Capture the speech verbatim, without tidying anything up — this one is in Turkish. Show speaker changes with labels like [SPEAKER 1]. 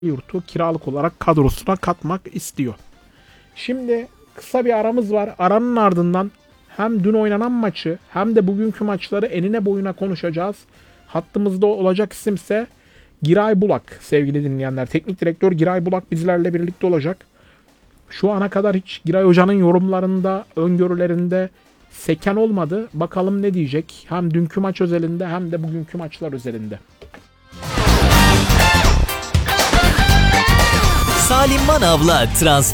[SPEAKER 1] Yurt'u kiralık olarak kadrosuna katmak istiyor. Şimdi kısa bir aramız var. Aranın ardından hem dün oynanan maçı hem de bugünkü maçları enine boyuna konuşacağız. Hattımızda olacak isimse Giray Bulak sevgili dinleyenler. Teknik direktör Giray Bulak bizlerle birlikte olacak. Şu ana kadar hiç Giray Hoca'nın yorumlarında, öngörülerinde seken olmadı. Bakalım ne diyecek? Hem dünkü maç özelinde hem de bugünkü maçlar özelinde.
[SPEAKER 2] Salim Manav'la transfer